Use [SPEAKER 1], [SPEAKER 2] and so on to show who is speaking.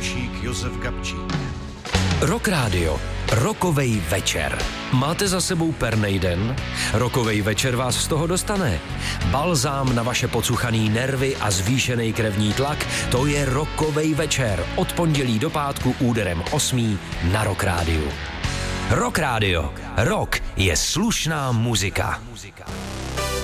[SPEAKER 1] Poručík Josef Gabčík.
[SPEAKER 2] Rock Radio. Rokovej večer. Máte za sebou pernej den? Rokovej večer vás z toho dostane. Balzám na vaše pocuchaný nervy a zvýšený krevní tlak, to je Rokovej večer. Od pondělí do pátku úderem 8 na Rock Radio. Rock Radio. Rock je slušná muzika.